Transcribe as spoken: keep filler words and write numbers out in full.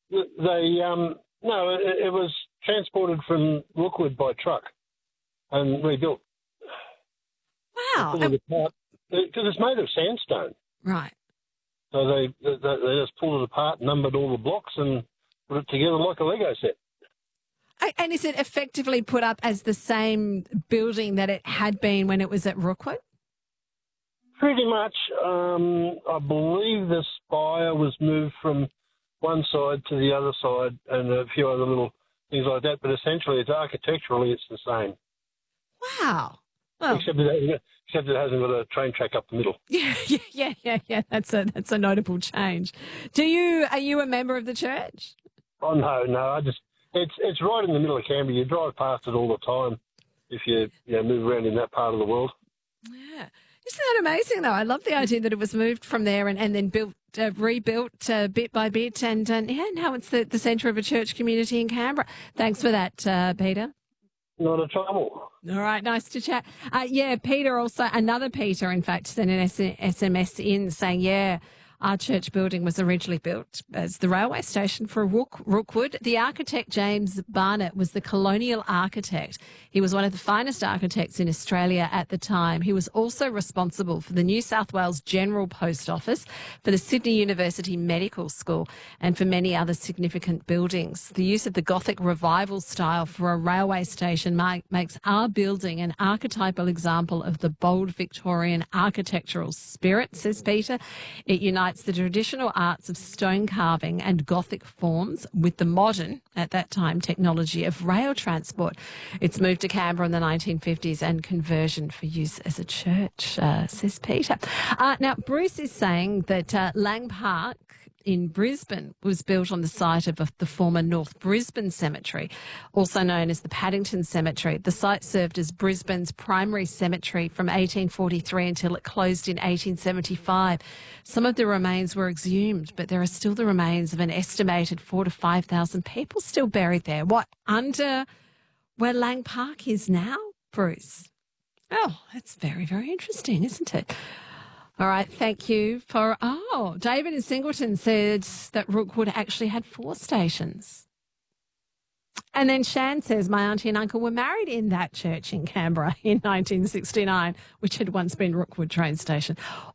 They um, no, it, it was transported from Rookwood by truck and rebuilt. Wow. Because it's made of sandstone. Right. So they, they they just pulled it apart, numbered all the blocks, and put it together like a Lego set. And is it effectively put up as the same building that it had been when it was at Rookwood? Pretty much. Um, I believe the spire was moved from one side to the other side and a few other little things like that, but essentially it's architecturally it's the same. Wow. Well, except, it, except it hasn't got a train track up the middle. Yeah, yeah, yeah, yeah, yeah. That's a that's a notable change. Do you are you a member of the church? Oh no, no. I just it's it's right in the middle of Canberra. You drive past it all the time if you you know, move around in that part of the world. Yeah. Isn't that amazing, though? I love the idea that it was moved from there and, and then built, uh, rebuilt uh, bit by bit. And, and yeah, now it's the, the centre of a church community in Canberra. Thanks for that, uh, Peter. Not a trouble. All right, nice to chat. Uh, yeah, Peter also, another Peter, in fact, sent an S M S in saying, yeah, our church building was originally built as the railway station for Rook, Rookwood. The architect, James Barnett, was the colonial architect. He was one of the finest architects in Australia at the time. He was also responsible for the New South Wales General Post Office, for the Sydney University Medical School, and for many other significant buildings. The use of the Gothic revival style for a railway station makes our building an archetypal example of the bold Victorian architectural spirit, says Peter. It unites the traditional arts of stone carving and Gothic forms with the modern, at that time, technology of rail transport. It's moved to Canberra in the nineteen fifties and conversion for use as a church, uh, says Peter. Uh, now, Bruce is saying that uh, Lang Park in Brisbane was built on the site of the former North Brisbane Cemetery, also known as the Paddington Cemetery. The site served as Brisbane's primary cemetery from eighteen forty-three until it closed in eighteen seventy-five. Some of the remains were exhumed, but there are still the remains of an estimated four to five thousand people still buried there. What, under where Lang Park is now, Bruce? Oh, that's very, very interesting, isn't it? All right, thank you for... Oh, David in Singleton said that Rookwood actually had four stations. And then Shan says, my auntie and uncle were married in that church in Canberra in nineteen sixty-nine, which had once been Rookwood train station.